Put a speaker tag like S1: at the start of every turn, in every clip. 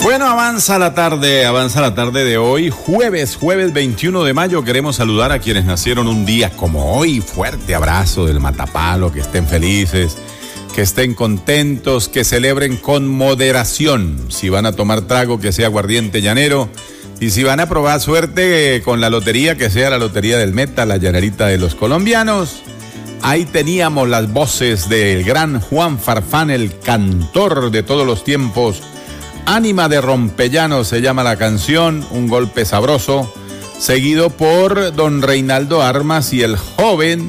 S1: Bueno, avanza la tarde de hoy, jueves 21 de mayo. Queremos saludar a quienes nacieron un día como hoy. Fuerte abrazo del Matapalo, que estén felices, que estén contentos, que celebren con moderación. Si van a tomar trago, que sea aguardiente llanero. Y si van a probar suerte con la lotería, que sea la lotería del Meta, la llanerita de los colombianos. Ahí teníamos las voces del gran Juan Farfán, el cantor de todos los tiempos. Ánima de Rompellano se llama la canción, un golpe sabroso, seguido por don Reinaldo Armas y el joven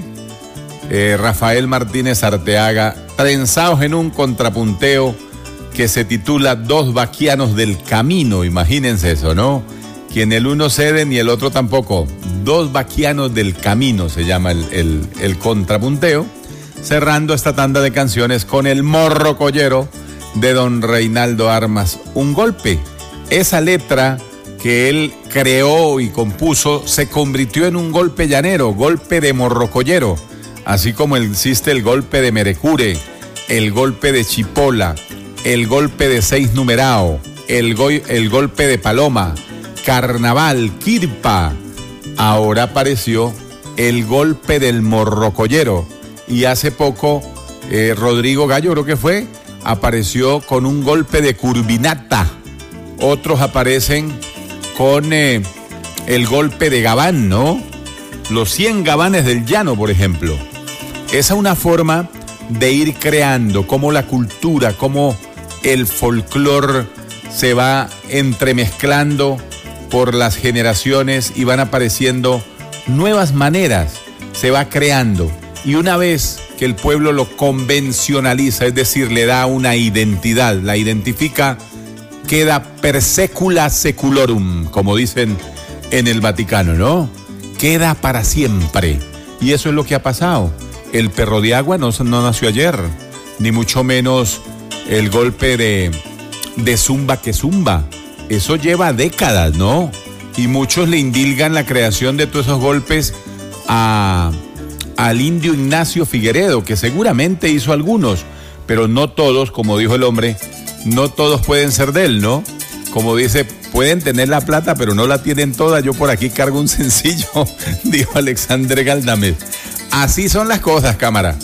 S1: Rafael Martínez Arteaga, trenzados en un contrapunteo que se titula Dos Vaquianos del Camino. Imagínense eso, ¿no? Quien el uno cede ni el otro tampoco. Dos Vaquianos del Camino se llama el contrapunteo, cerrando esta tanda de canciones con el morrocollero de don Reinaldo Armas. Un golpe. Esa letra que él creó y compuso se convirtió en un golpe llanero, golpe de morrocollero, así como existe el golpe de Merecure, el golpe de Chipola, el golpe de Seis Numerao, el golpe de Paloma, Carnaval, Quirpa. Ahora apareció el golpe del morrocollero, y hace poco Rodrigo Gallo, creo que fue, apareció con un golpe de curvinata. Otros aparecen con el golpe de gabán, ¿no? Los 100 gabanes del llano, por ejemplo. Esa es una forma de ir creando, cómo la cultura, cómo el folclore se va entremezclando por las generaciones y van apareciendo nuevas maneras, se va creando. Y una vez que el pueblo lo convencionaliza, es decir, le da una identidad, la identifica, queda per secula seculorum, como dicen en el Vaticano, ¿no? Queda para siempre. Y eso es lo que ha pasado. El Perro de Agua no nació ayer, ni mucho menos el golpe de Zumba que Zumba. Eso lleva décadas, ¿no? Y muchos le indilgan la creación de todos esos golpes al indio Ignacio Figueredo, que seguramente hizo algunos, pero no todos, como dijo el hombre, no todos pueden ser de él, ¿no? Como dice, pueden tener la plata, pero no la tienen toda. Yo por aquí cargo un sencillo, dijo Alexandre Galdames. Así son las cosas, cámara.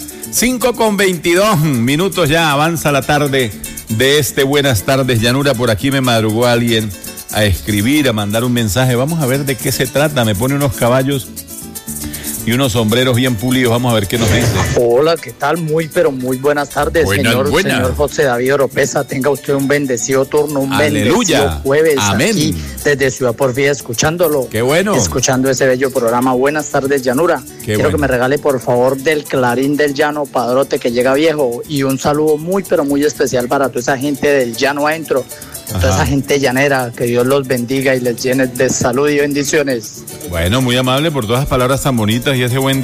S1: 5:22 ya, avanza la tarde de este Buenas Tardes Llanura. Por aquí me madrugó alguien a escribir, a mandar un mensaje. Vamos a ver de qué se trata. Me pone unos caballos y unos sombreros bien pulidos. Vamos a ver qué nos dice.
S2: Hola, ¿qué tal? Muy, pero muy buenas tardes, señor José David Oropesa. Tenga usted un bendecido turno, un bendecido jueves.
S1: Amén.
S2: Aquí desde Ciudad Porfía, escuchándolo.
S1: Qué bueno.
S2: Escuchando ese bello programa. Buenas tardes, Llanura. Quiero que me regale, por favor, del Clarín del Llano, Padrote, que llega viejo. Y un saludo muy, pero muy especial para toda esa gente del Llano adentro. Toda esa gente llanera, que Dios los bendiga y les llene de salud y bendiciones.
S1: Bueno, muy amable por todas las palabras tan bonitas y ese buen